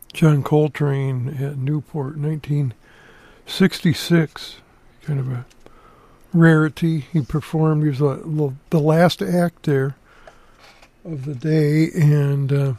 John Coltrane at Newport, 1966. Kind of a rarity. He performed. He was the last act there of the day, and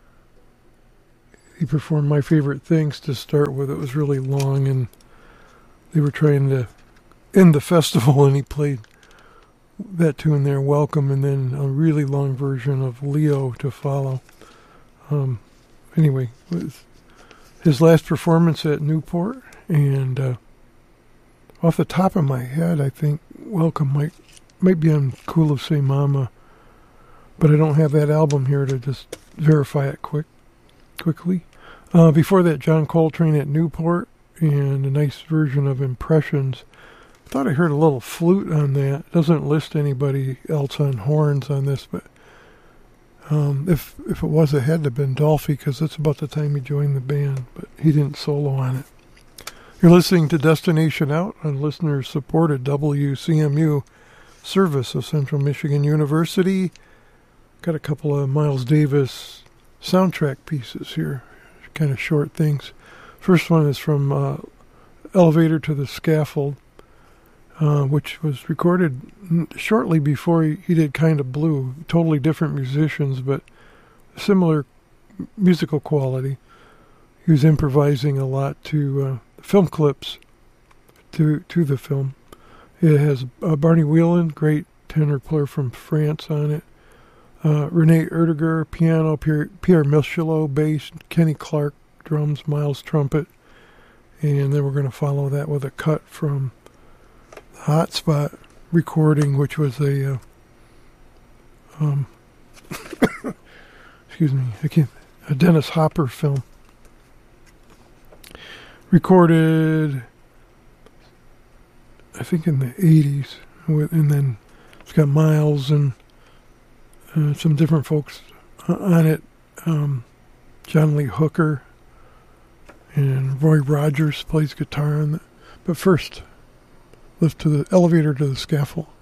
he performed My Favorite Things to start with. It was really long, and they were trying to end the festival, and he played that tune there, Welcome, and then a really long version of Leo to follow. Anyway, it was his last performance at Newport, and off the top of my head, I think Welcome might be on Cool of Say Mama, but I don't have that album here to just verify it quickly. Before that, John Coltrane at Newport, and a nice version of Impressions. I thought I heard a little flute on that. It doesn't list anybody else on horns on this, but if it was, it had to have been Dolphy, because that's about the time he joined the band, but he didn't solo on it. You're listening to Destination Out on listener-supported WCMU service of Central Michigan University. Got a couple of Miles Davis soundtrack pieces here, kind of short things. First one is from Elevator to the Scaffold, which was recorded shortly before he did Kind of Blue. Totally different musicians, but similar musical quality. He was improvising a lot to film clips to the film. It has Barney Whelan, great tenor player from France, on it. René Erdiger, piano, Pierre Michelot, bass, Kenny Clark, drums, Miles, trumpet. And then we're going to follow that with a cut from the Hotspot recording, which was a a Dennis Hopper film. Recorded, I think, in the 80s. And then it's got Miles and some different folks on it. John Lee Hooker and Roy Rogers plays guitar on it. But first, lift to the Elevator to the Scaffold.